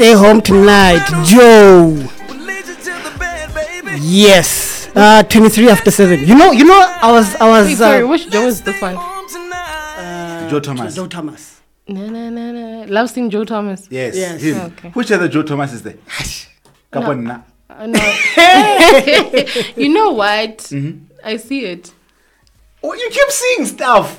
stay home tonight. Joe. Yes. 23 after 7. You know, I was. Wait, sorry, which Joe is this one? Joe Thomas. Joe Thomas. No. Love Sing Joe Thomas. Yes. Yes. Him. Okay. Which other Joe Thomas is there? Kaponna. No. You know what? Mm-hmm. I see it. Oh, you keep seeing stuff.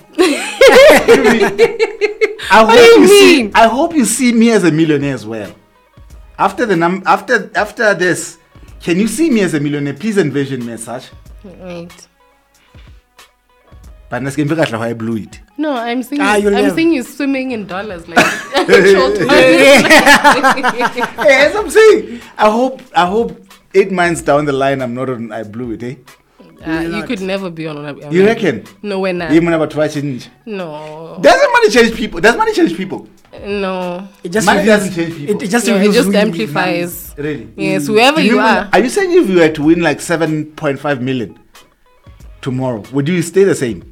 I hope you see me as a millionaire as well. After this, can you see me as a millionaire? Please envision me as such. Wait. But I blew it. No, I'm seeing. you'll seeing you swimming in dollars like. As I'm saying, I hope 8 months down the line I'm not on. I blew it, eh? You could never be on. You reckon? No, we're not. Even about twice change. No. Doesn't money change people? Does money change people? No. It just Money reveals- doesn't change people. It just No, it reveals just who you amplifies. Really? Yes, whoever you are. Are you saying if you were to win like 7.5 million tomorrow, would you stay the same?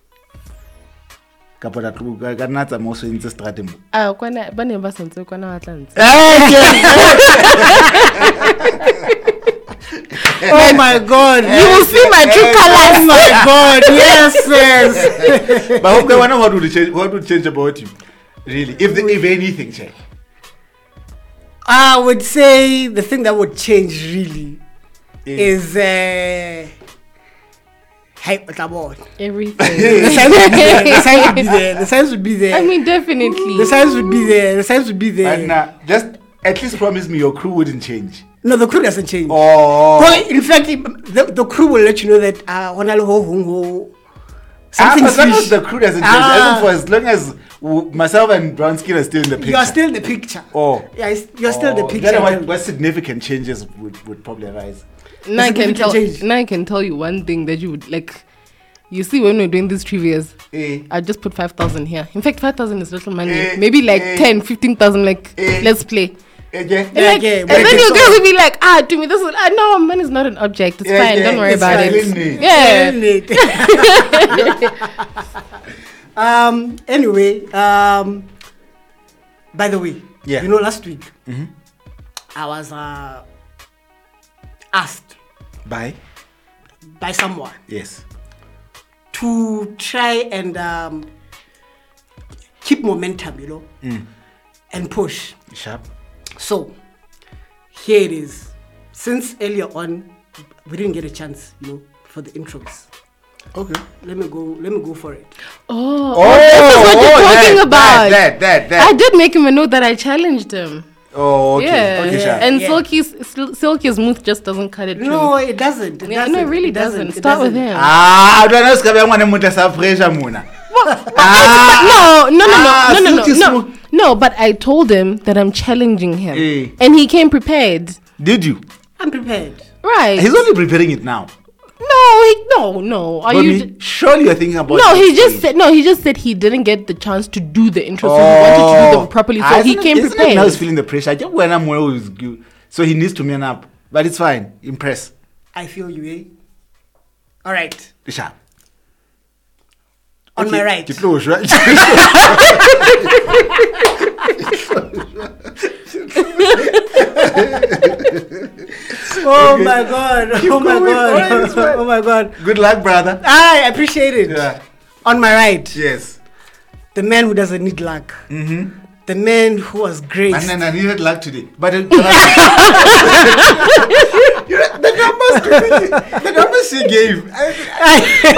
Kapota kanatsa most in the stratum. Kwana bane ba sentse kwana Atlantis. Oh my God! You will see my true colors. Oh my God! Yes. But okay, wonder what would change about you? Really, if anything change. I would say the thing that would change really is Everything. the signs would be there. I mean, definitely. The signs would be there. And just at least promise me your crew wouldn't change. No, the crew doesn't change. Oh. Well, in fact, the crew will let you know that something's as long as fishy. the crew doesn't change, as long as myself and Brown Skin are still in the picture. You are still the picture. Oh. Yeah, you're still the picture. Then what significant changes would probably arise? Now I can significant tell you one thing that you would like. You see, when we're doing these trivias, Eh. I just put 5,000 here. In fact, 5,000 is little money. Eh. Maybe like Eh. 10, 15,000. Like, Eh. let's play. Okay. And, like, yeah, and then but you it's guys all- will be like, to me, this is no, money is not an object. It's Yeah, fine. yeah, Don't worry it's about fine, it. isn't it? Yeah. Anyway, by the way, Yeah. you know, last week I was asked Bye. by someone Yes. to try and keep momentum, you know, and push. Sharp. So here it is. Since earlier on we didn't get a chance, you know, for the intros. Okay. Let me go for it. This is what you're talking about. That. I did make him a note that I challenged him. Oh, okay. Yeah. Okay, sharp. And Yeah. Silky's smooth just doesn't cut it. No, it doesn't. Yeah, no, it really doesn't. Start with him. I don't know. Skabe ngwana mutha sa pressure muna. No, but I told him that I'm challenging him. Eh. And he came prepared. Did you? I'm prepared. Right. He's only preparing it now. No. Are But you surely you're thinking about No, it. he just said he didn't get the chance to do the intro, so he wanted to do them properly, so he came prepared. Now he's feeling the pressure. Just when I'm always good. So he needs to man up. But it's fine. Impress. I feel you, eh? All right. Sharp. On my right. Close, right? Oh my God. Oh my going. God. Alright, it's fine. Oh my God. Good luck, brother. I appreciate it. Yeah. On my right, Yes. the man who doesn't need luck. Mm-hmm. The man who was great. And then I needed luck today. But the numbers she gave.